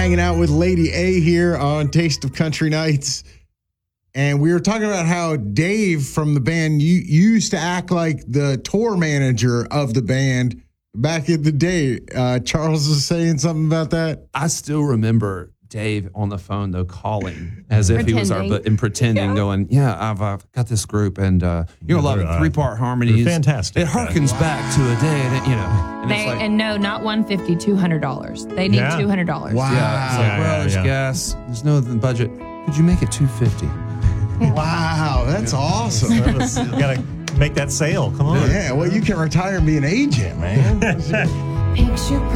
hanging out with Lady A here on Taste of Country Nights. And we were talking about how Dave from the band used to act like the tour manager of the band back in the day. Charles was saying something about that. I still remember Dave on the phone, though, calling as if he was our, and pretending, going, I've got this group, and a lot of three-part harmonies. Fantastic. It harkens back to a day, And no, not $150, $200. They need $200. Wow. Yeah, it's like, there's gas, there's no budget. Could you make it $250? Wow, that's awesome. You got to make that sale. Come on. Yeah, well, you can retire and be an agent, man. Picture